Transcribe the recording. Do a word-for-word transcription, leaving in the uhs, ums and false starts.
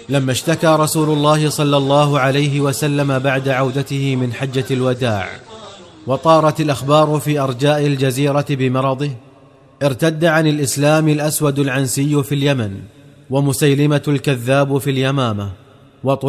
لما اشتكى رسول الله صلى الله عليه وسلم بعد عودته من حجة الوداع وطارت الأخبار في أرجاء الجزيرة بمرضه، ارتد عن الإسلام الأسود العنسي في اليمن ومسيلمة الكذاب في اليمامة،